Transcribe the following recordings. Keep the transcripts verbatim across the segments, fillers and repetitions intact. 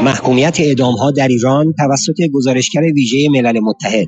محکومیت اعدام‌ها در ایران توسط گزارشگر ویژه ملل متحد.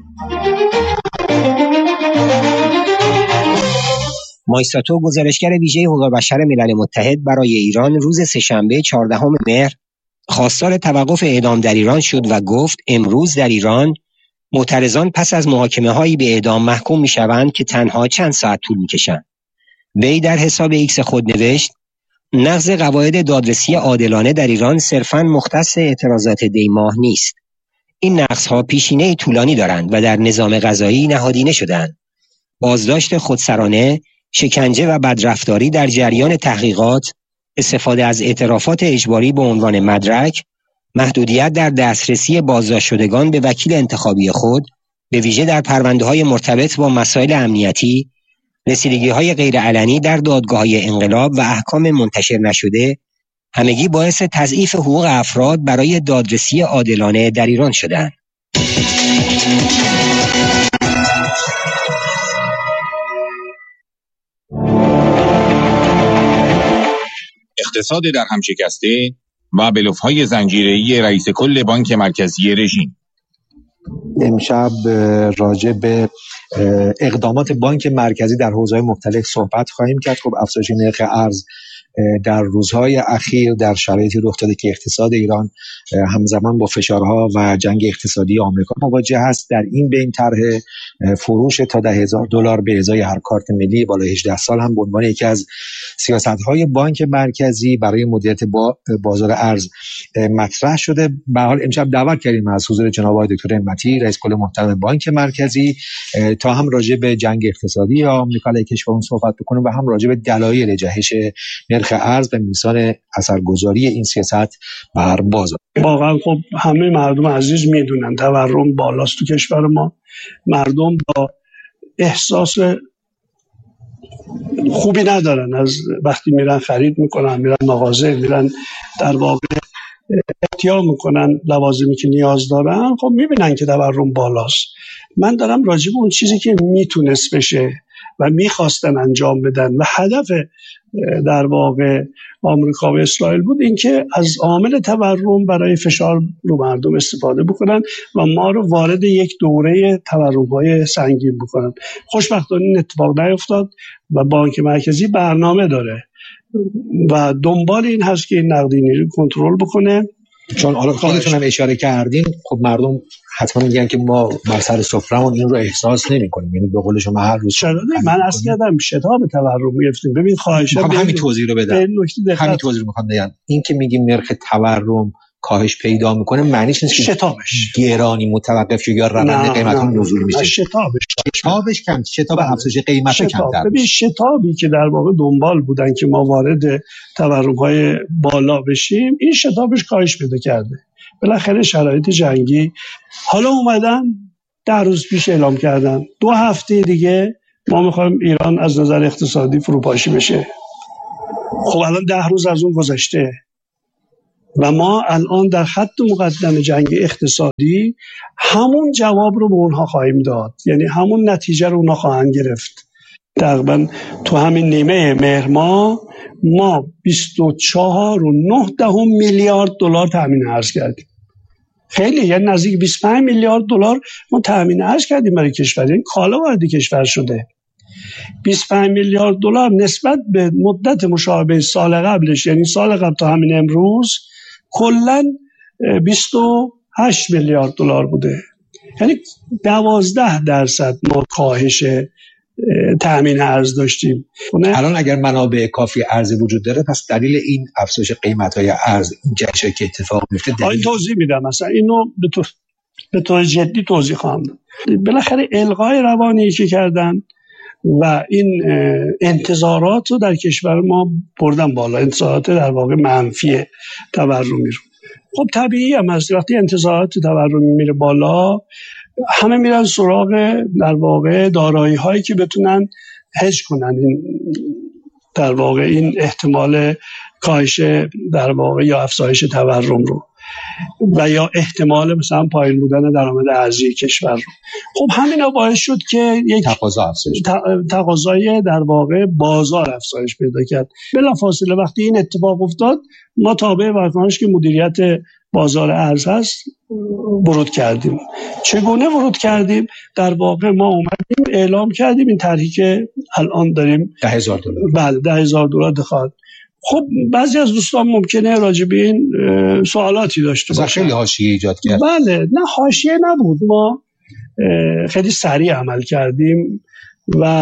مایستاتو، گزارشگر ویژه حقوق بشر ملل متحد برای ایران، روز سه‌شنبه چهاردهم مهر خواستار توقف اعدام در ایران شد و گفت امروز در ایران معترضان پس از محاکمه‌هایی به اعدام محکوم می‌شوند که تنها چند ساعت طول می‌کشند. وی در حساب ایکس خود نوشت: نقض قواعد دادرسی عادلانه در ایران صرفاً مختص اعتراضات دی ماه نیست. این نقض‌ها پیشینه طولانی دارند و در نظام قضایی نهادینه شده‌اند. بازداشت خودسرانه، شکنجه و بدرفتاری در جریان تحقیقات، استفاده از اعترافات اجباری به عنوان مدرک، محدودیت در دسترسی بازداشت شدگان به وکیل انتخابی خود، به ویژه در پرونده‌های مرتبط با مسائل امنیتی، رسیدگی‌های غیرعلنی در دادگاه‌های انقلاب و احکام منتشر نشده، همگی باعث تضعیف حقوق افراد برای دادرسی عادلانه در ایران شدند. اقتصاد در هم شکسته و بلوف‌های زنجیره‌ای رئیس کل بانک مرکزی رژیم. امشب راجع به اقدامات بانک مرکزی در حوزه‌های مختلف صحبت خواهیم کرد. خب افزایش نرخ ارز در روزهای اخیر در شرایطی رخ داده که اقتصاد ایران همزمان با فشارها و جنگ اقتصادی آمریکا مواجه است. در این بین طرح فروش تا ده هزار دلار به ازای هر کارت ملی بالای هجده سال هم به عنوان یکی از سیاست‌های بانک مرکزی برای مدیریت با بازار ارز مطرح شده. به حال امشب دعوت کردیم از حضور جناب آقای دکتر همتی، رئیس کل محترم بانک مرکزی، تا هم راجع به جنگ اقتصادی آمریکا علیه کشورمون صحبت بکنیم و هم راجع به دلایل جهش نرخ ارز به میزان اثرگذاری این سیاست بر بازار. واقعا خب همه مردم عزیز میدونن تورم بالاست تو کشور ما. مردم با احساس خوبی ندارن از وقتی میرن خرید میکنن، میرن مغازه، میرن در واقع احتیاط میکنن لوازمی که نیاز دارن، خب میبینن که تورم بالاست. من دارم راجع به اون چیزی که میتونست بشه و میخواستن انجام بدن و هدف در واقع آمریکا و اسرائیل بود، اینکه از عامل تورم برای فشار رو مردم استفاده بکنن و ما رو وارد یک دوره تورم‌های سنگین بکنن. خوشبختانه این اتفاق نیفتاد و بانک مرکزی برنامه داره و دنبال این هست که این نقدینگی رو کنترل بکنه. چون حالا خودتون هم اشاره کردین، خب مردم حتما میگن که ما بر سر سفرهمون این رو احساس نمی‌کنیم، یعنی به قول شما هر روز چرا من اصلا کردم شتاب تورم گرفتیم. ببین خواهش می‌کنم همین توضیح رو بدم، همین توضیح رو می‌خوام بگم. این که میگیم نرخ تورم کاهش پیدا میکنه معنیش نیست که شتابش گرانی متوقف شه یا روند قیمت ها نزول میشه. شتابش شتابش کم شتاب افزایش قیمت کمتر. ببین شتابی که در واقع دنبال بودن که ما وارد تورم‌های بالا بشیم، این شتابش کاهش پیدا کرده. بالاخره شرایط جنگی حالا اومدن ده روز پیش اعلام کردن دو هفته دیگه ما میخوایم ایران از نظر اقتصادی فروپاشی بشه. خب الان ده روز از اون گذشته و ما الان در خط مقدم جنگ اقتصادی همون جواب رو به اونها خواهیم داد، یعنی همون نتیجه رو اونها خواهند گرفت. تقریبا تو همین نیمه مهر ماه ما بیست و چهار و نه دهم میلیارد دلار تامین ارز کردیم. خیلی، یعنی نزدیک بیست و پنج میلیارد دلار ما تامین ارز کردیم برای کشور. این کالا وارد کشور شده. بیست و پنج میلیارد دلار نسبت به مدت مشابه سال قبلش، یعنی سال قبل تا همین امروز کلاً بیست و هشت میلیارد دلار بوده. یعنی دوازده درصد ما کاهش تامین ارز داشتیم. الان اگر منابع کافی ارز وجود داره، پس دلیل این افزایش قیمت‌های ارز این جهش که اتفاق میفته دلیل توضیح میدم. مثلا اینو به طور به طور جدی توضیح خواهم داد. بالاخره الغای روانی که کردن و این انتظارات رو در کشور ما بردن بالا، انتظارات در واقع منفی تورمی رو. خب طبیعی هم هست وقتی انتظارات تورمی میره بالا، همه میرن سراغ در واقع دارایی هایی که بتونن هج کنن این در واقع این احتمال کاهش در واقع یا افزایش تورم رو و یا احتمال مثلا پایین بودن درآمد ارزی کشور رو. خب همینا باعث شد که یک تقاضا افزایش تقاضای در واقع بازار افزایش پیدا کرد. بلافاصله وقتی این اتفاق افتاد، ما تابع واکنش که مدیریت بازار ارز هست ورود کردیم. چگونه ورود کردیم؟ در واقع ما اومدیم اعلام کردیم این طرحی که الان داریم ده هزار دلار. بله ده هزار دلار دخواد. خب بعضی از دوستان ممکنه راجع به این سوالاتی داشته باشن. خیلی حاشیه ایجاد کرد. بله نه حاشیه نبود، ما خیلی سریع عمل کردیم و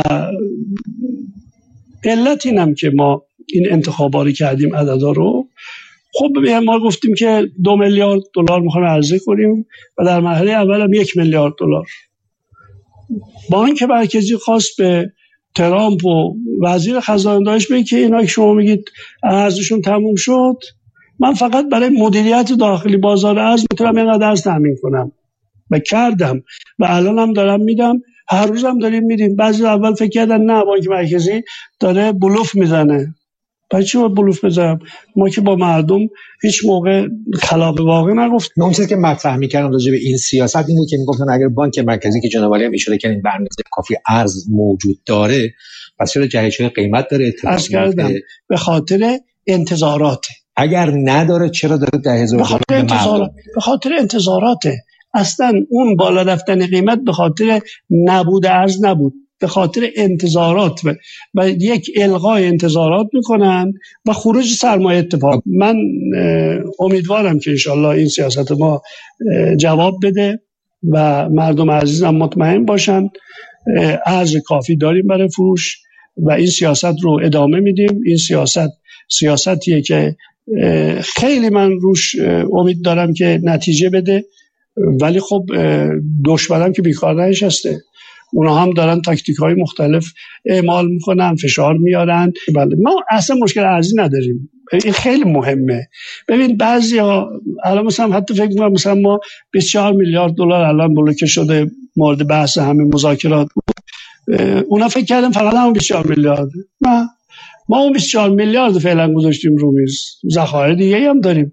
علت اینم که ما این انتخاباری کردیم عددا رو. خب ما گفتیم که دو میلیارد دلار میخوایم عرضه کنیم و در مرحله اول هم یک میلیارد دلار. بانک مرکزی خواست به ترامپ و وزیر خزانه داشت بگه که اینا که شما میگید ارزششون تموم شد، من فقط برای مدیریت داخلی بازار ارز میتونم اینقدر ارز تامین کنم و کردم و الان هم دارم میدم، هر روز هم داریم میدیم. بعضی اول فکر کردن نه بانک مرکزی داره بلوف میزنه. برای چی باید بلوف بزنم؟ ما که با مردم هیچ موقع خلاف واقع نگفتیم. اون چیزی که مطرح می‌کردم راجع به این سیاست این بود که میگفتن اگر بانک مرکزی که جناب علی هم اشاره کردن به اندازه کافی ارز موجود داره، پس چرا جهش‌های قیمت داره اتفاق میفته؟ به خاطر انتظارات. اگر نداره چرا داره ده هزار دلار به انتظارات؟ به خاطر انتظاراته. اصلا اون بالا رفتن قیمت به خاطر نبود ارز نبود، به خاطر انتظارات و, و یک الغای انتظارات میکنن و خروج سرمایه اتفاق. من امیدوارم که انشالله این سیاست ما جواب بده و مردم عزیزم مطمئن باشن ارز کافی داریم برای فروش و این سیاست رو ادامه میدیم. این سیاست سیاستیه که خیلی من روش امید دارم که نتیجه بده، ولی خب دشمنم که بیکار نشسته، اونا هم دارن تاکتیک های مختلف اعمال میکنن، فشار میارن. بله ما اصلا مشکل ارزی نداریم، این خیلی مهمه. ببین بعضیا الان مثلا حتی فکر میکنم مثلا ما بیست و چهار میلیارد دلار الان بلوکه شده مورد بحث همین مذاکرات بود، اونا فکر کردن فقط همون بیست و چهار میلیارد. ما ما اون بیست و چهار میلیارد فعلا گذاشتیم رو میز، ذخایر دیگه هم داریم.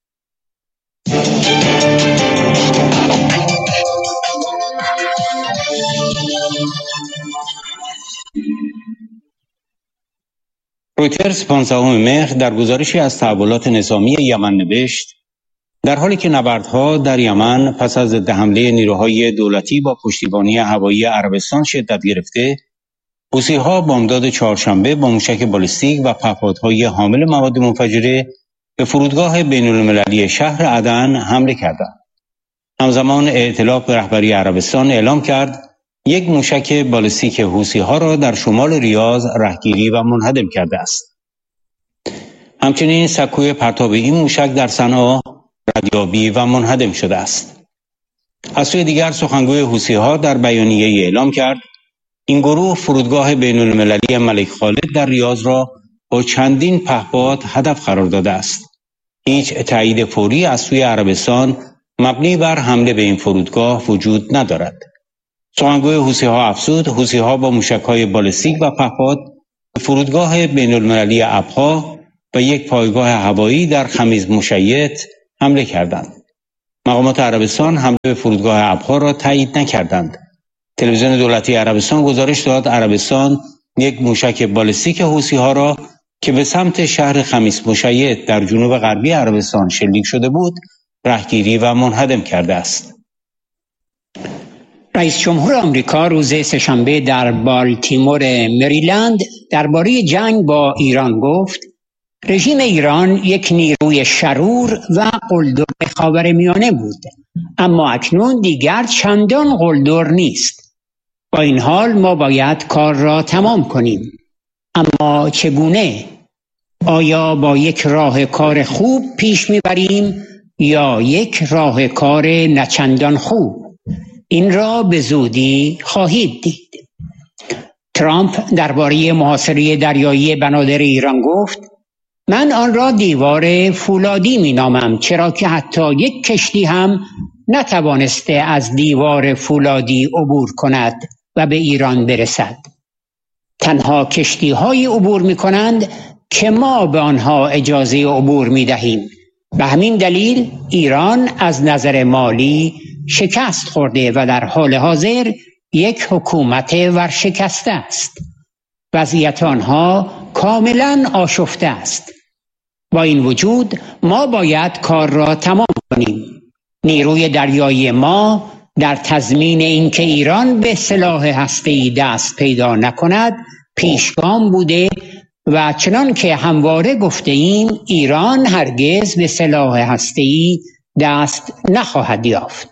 رویترز پانزدهم مهر در گزارشی از تحولات نظامی یمن نوشت در حالی که نبردها در یمن پس از ضد حمله نیروهای دولتی با پشتیبانی هوایی عربستان شدت گرفته، حوثی‌ها بامداد چهارشنبه با موشک بالستیک و پهپادهای حامل مواد منفجره به فرودگاه بین‌المللی شهر عدن حمله کردند. همزمان ائتلاف به رهبری عربستان اعلام کرد یک موشک بالستیک حوثی‌ها را در شمال ریاض رهگیری و منهدم کرده است. همچنین سکوی پرتاب این موشک در صنعا ردیابی و منهدم شده است. از سوی دیگر سخنگوی حوثی‌ها در بیانیه‌ای اعلام کرد این گروه فرودگاه بین‌المللی ملک خالد در ریاض را با چندین پهپاد هدف قرار داده است. هیچ تایید فوری از سوی عربستان مبنی بر حمله به این فرودگاه وجود ندارد. سخنگوی حوثی‌ها افزود حوثی‌ها با موشک‌های بالستیک و پهپاد به فرودگاه بین‌المللی ابها و یک پایگاه هوایی در خمیز مشیط حمله کردند. مقامات عربستان حمله به فرودگاه ابها را تایید نکردند. تلویزیون دولتی عربستان گزارش داد عربستان یک موشک بالستیک حوثی‌ها را که به سمت شهر خمیس مشیط در جنوب غربی عربستان شلیک شده بود، رهگیری و منهدم کرده است. رئیس جمهور آمریکا روز سه‌شنبه در بالتیمور مریلند درباره جنگ با ایران گفت رژیم ایران یک نیروی شرور و قلدر خاورمیانه بود، اما اکنون دیگر چندان قلدر نیست. با این حال ما باید کار را تمام کنیم. اما چگونه؟ آیا با یک راه کار خوب پیش میبریم یا یک راه کار نچندان خوب؟ این را به زودی خواهید دید. ترامپ درباره محاصره دریایی بنادر ایران گفت من آن را دیوار فولادی می نامم، چرا که حتی یک کشتی هم نتوانسته از دیوار فولادی عبور کند و به ایران برسد. تنها کشتی های عبور می کنند که ما به آنها اجازه عبور می دهیم. به همین دلیل ایران از نظر مالی شکست خورده و در حال حاضر یک حکومت ورشکسته است. وضعیت آنها کاملا آشفته است. با این وجود ما باید کار را تمام کنیم. نیروی دریایی ما در تضمین اینکه ایران به سلاح هسته‌ای دست پیدا نکند پیشگام بوده و چنان که همواره گفته ایم ایران هرگز به سلاح هسته‌ای دست نخواهد یافت.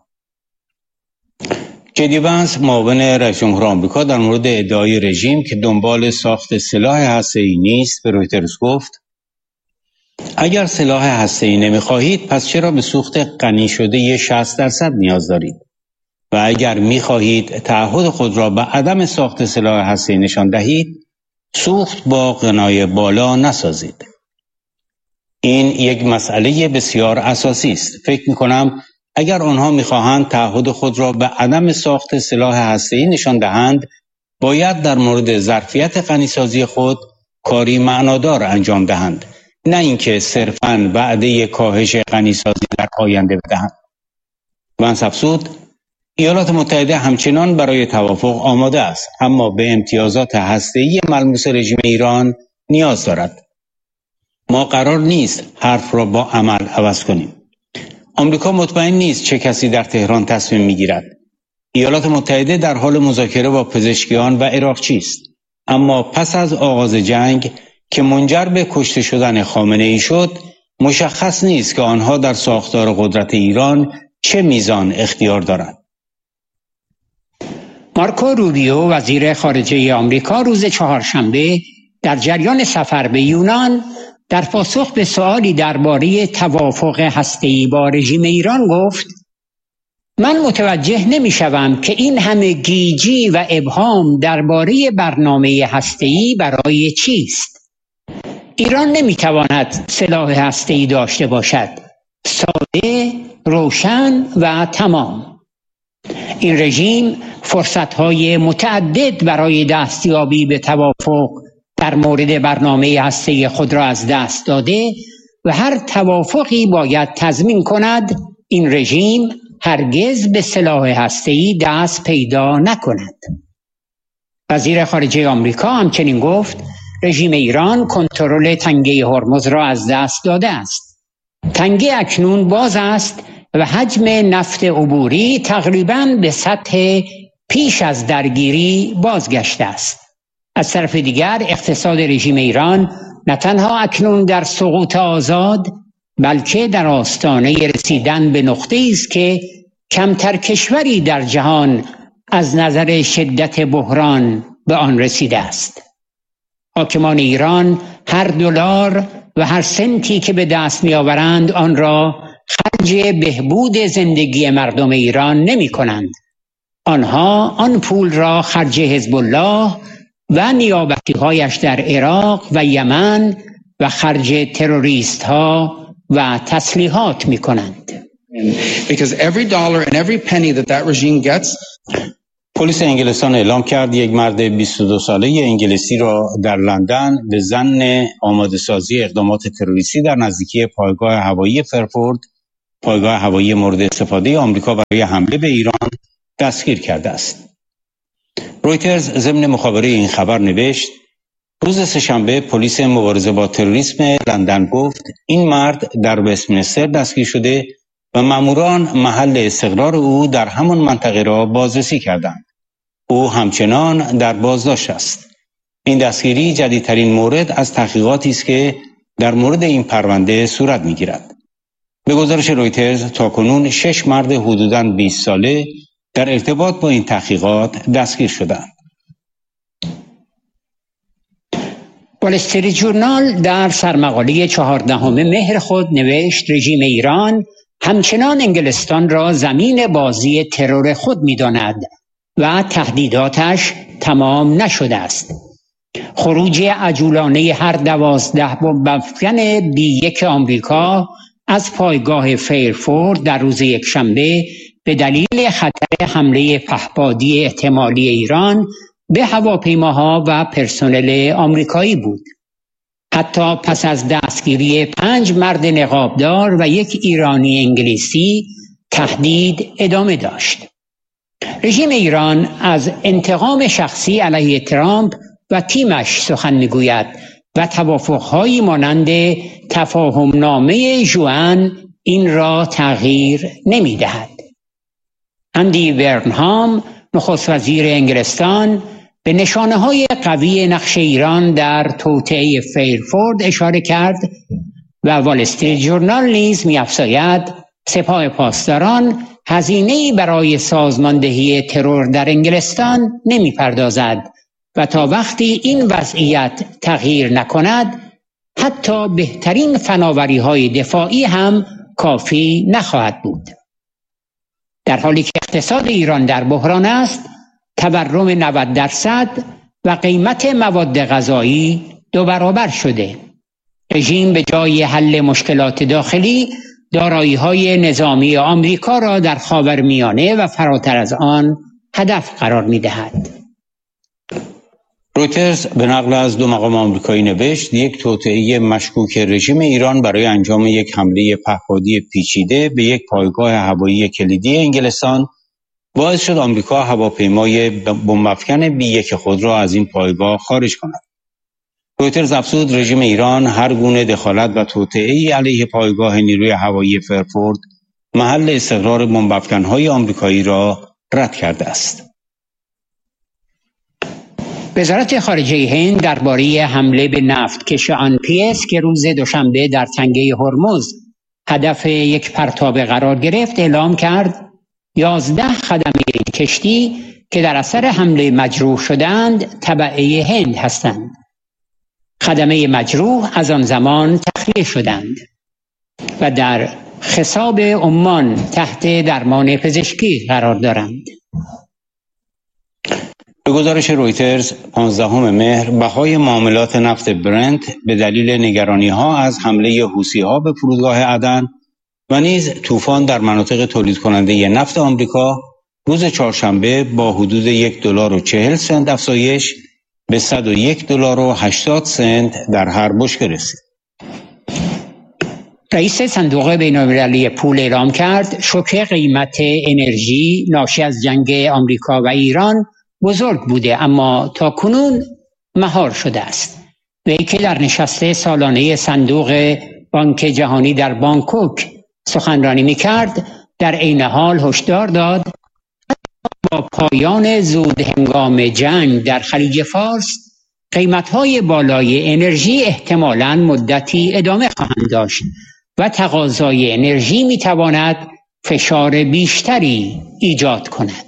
جدی بنس معاون رئیس جمهور آمریکا در مورد ادعای رژیم که دنبال ساخت سلاح هسته‌ای نیست به رویترز گفت اگر سلاح هسته‌ای نمی‌خواهید پس چرا به سوخت غنی شده شصت درصد نیاز دارید و اگر می‌خواهید تعهد خود را به عدم ساخت سلاح هسته‌ای نشان دهید سوخت با غنای بالا نسازید. این یک مسئله بسیار اساسی است. فکر می‌کنم اگر آنها می‌خواهند تعهد خود را به عدم ساخت سلاح هسته‌ای نشان دهند باید در مورد ظرفیت غنیسازی خود کاری معنادار انجام دهند، نه اینکه صرفاً وعده کاهش غنیسازی در آینده بدهند. ونس افزود ایالات متحده همچنان برای توافق آماده است اما به امتیازات هسته‌ای ملموس رژیم ایران نیاز دارد. ما قرار نیست حرف را با عمل عوض کنیم. آمریکا مطمئن نیست چه کسی در تهران تصمیم میگیرد. ایالات متحده در حال مذاکره با پزشکیان و عراقچی است. اما پس از آغاز جنگ که منجر به کشته شدن خامنه‌ای شد مشخص نیست که آنها در ساختار قدرت ایران چه میزان اختیار دارند. مارکو روبیو وزیر خارجه آمریکا روز چهارشنبه در جریان سفر به یونان در پاسخ به سؤالی درباره توافق هسته‌ای با رژیم ایران گفت من متوجه نمی‌شوم که این همه گیجی و ابهام درباره برنامه هسته‌ای برای چیست. ایران نمی‌تواند سلاح هسته‌ای داشته باشد. ساده، روشن و تمام. این رژیم فرصت‌های متعدد برای دستیابی به توافق در مورد برنامه هسته‌ای خود را از دست داده و هر توافقی باید تضمین کند این رژیم هرگز به سلاح هسته‌ای دست پیدا نکند. وزیر خارجه آمریکا همچنین گفت رژیم ایران کنترل تنگه هرمز را از دست داده است. تنگه اکنون باز است و حجم نفت عبوری تقریباً به سطح پیش از درگیری بازگشته است. از طرف دیگر اقتصاد رژیم ایران نه تنها اکنون در سقوط آزاد بلکه در آستانه رسیدن به نقطه‌ای است که کمتر کشوری در جهان از نظر شدت بحران به آن رسیده است. حاکمان ایران هر دلار و هر سنتی که به دست می‌آورند آن را خرج بهبود زندگی مردم ایران نمی‌کنند. آنها آن پول را خرج حزب الله و نیابتی‌هایش در عراق و یمن و خرج تروریست ها و تسلیحات می‌کنند. Because every dollar and every penny that that regime gets. پلیس انگلستان اعلام کرد یک مرد بیست و دو ساله انگلیسی را در لندن به ظن آماده سازی اقدامات تروریستی در نزدیکی پایگاه هوایی فرفورد، پایگاه هوایی مورد استفاده آمریکا برای حمله به ایران دستگیر کرده است. رویترز ضمن مخابره این خبر نوشت روز سه‌شنبه پلیس مبارزه با تروریسم لندن گفت این مرد در وستمینستر دستگیر شده و ماموران محل استقرار او در همان منطقه را بازرسی کردند. او همچنان در بازداشت است. این دستگیری جدیدترین مورد از تحقیقاتی است که در مورد این پرونده صورت می‌گیرد. به گزارش رویترز تاکنون شش مرد حدوداً بیست ساله در ارتباط با این تحقیقات دستگیر شدند. وال استریت ژورنال در سرمقاله چهاردهم مهر خود نوشت رژیم ایران همچنان انگلستان را زمین بازی ترور خود می‌داند و تهدیداتش تمام نشده است. خروج عجولانه هر دوازده بمب افکن بی یک آمریکا از پایگاه فیرفورد در روز یکشنبه به دلیل خطر حمله پهپادی احتمالی ایران به هواپیماها و پرسنل آمریکایی بود. حتی پس از دستگیری پنج مرد نقابدار و یک ایرانی انگلیسی تهدید ادامه داشت. رژیم ایران از انتقام شخصی علیه ترامپ و تیمش سخن میگوید و توافقهایی مانند تفاهم نامه ژوئن این را تغییر نمی دهد. اندی برنهام نخست وزیر انگلستان به نشانه های قوی نقش ایران در توطئه فیرفورد اشاره کرد و وال استریت ژورنال نیز می‌افزاید سپاه پاسداران هزینه‌ای برای سازماندهی ترور در انگلستان نمی‌پردازد و تا وقتی این وضعیت تغییر نکند حتی بهترین فناوری‌های دفاعی هم کافی نخواهد بود. در حالی که اقتصاد ایران در بحران است، تورم نود درصد و قیمت مواد غذایی دو برابر شده. رژیم به جای حل مشکلات داخلی دارایی‌های نظامی آمریکا را در خاورمیانه و فراتر از آن هدف قرار می‌دهد. رویترز به نقل از دو مقام آمریکایی نوشت یک توطئه مشکوک رژیم ایران برای انجام یک حمله پهپادی پیچیده به یک پایگاه هوایی کلیدی انگلستان باعث شد آمریکا هواپیمای بمب‌افکن بی یک خود را از این پایگاه خارج کند. رویترز افزود رژیم ایران هر گونه دخالت و توطئه‌ای علیه پایگاه نیروی هوایی فرفورد محل استقرار بمب‌افکن‌های آمریکایی را رد کرده است. وزارت خارجه هند درباره حمله به نفتکش آن پی اس که روز دوشنبه در تنگه هرمز هدف یک پرتاب قرار گرفت اعلام کرد یازده خدمه این کشتی که در اثر حمله مجروح شدند تبعه هند هستند. خدمه مجروح از آن زمان تخلیه شدند و در خصاب عمان تحت درمان پزشکی قرار دارند. به گزارش رویترز پانزدهم مهر بهای معاملات نفت برنت به دلیل نگرانی‌ها از حمله حوثی‌ها به فرودگاه عدن و نیز طوفان در مناطق تولید کننده نفت آمریکا روز چهارشنبه با حدود یک دلار و چهل سنت افزایش به صد و یک دلار و هشتاد سنت در هر بشکه رسید. رئیس صندوق بین‌المللی پول اعلام کرد شوک قیمت انرژی ناشی از جنگ آمریکا و ایران بزرگ بوده اما تا کنون مهار شده است. وی که در نشست سالانه صندوق بانک جهانی در بانکوک سخنرانی می‌کرد در عین حال هشدار داد با پایان زود هنگام جنگ در خلیج فارس قیمت‌های بالای انرژی احتمالاً مدتی ادامه خواهند داشت و تقاضای انرژی می‌تواند فشار بیشتری ایجاد کند.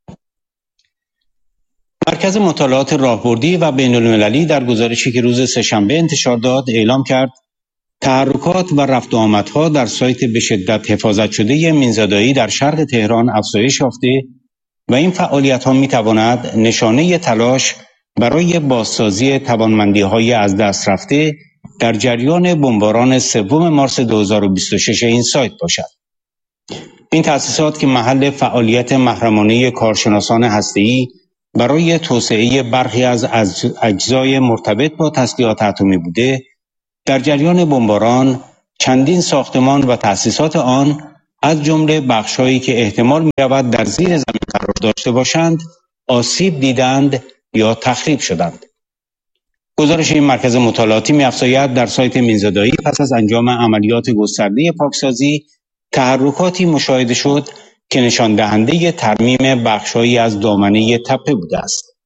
مرکز مطالعات راهبردی و بین‌المللی در گزارشی که روز سه‌شنبه انتشار داد اعلام کرد تحرکات و رفت و آمدها در سایت به شدت حفاظت شده مینزادایی در شرق تهران افزایش یافته و این فعالیت‌ها می‌تواند نشانه تلاش برای بازسازی توانمندی‌های از دست رفته در جریان بمباران سوم مارس دو هزار و بیست و شش این سایت باشد. این تأسیسات که محل فعالیت محرمانه کارشناسان هسته‌ای برای توسعه برخی از اجزای مرتبط با تسلیحات اتمی بوده، در جریان بمباران چندین ساختمان و تأسیسات آن از جمله بخش‌هایی که احتمال می‌رود در زیر زمین قرار داشته باشند، آسیب دیدند یا تخریب شدند. گزارش این مرکز مطالعاتی می‌افزاید در سایت مینزادایی پس از انجام عملیات گسترده پاکسازی تحرکاتی مشاهده شد که نشان دهنده ترمیم بخش‌هایی از دامنه تپه بوده است.